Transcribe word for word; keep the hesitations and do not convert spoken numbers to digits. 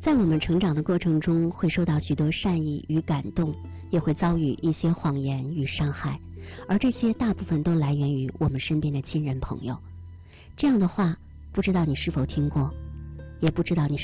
在我们成长的过程中，会受到许多善意与感动，也会遭遇一些谎言与伤害，而这些大部分都来源于我们身边的亲人朋友。这样的话，不知道你是否听过，也不知道你